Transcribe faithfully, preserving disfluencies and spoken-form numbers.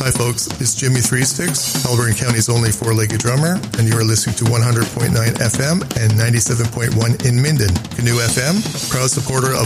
Hi folks, it's Jimmy Three Sticks, Melbourne County's only four-legged drummer, and you are listening to one hundred point nine F M and ninety-seven point one in Minden. Canoe F M, proud supporter of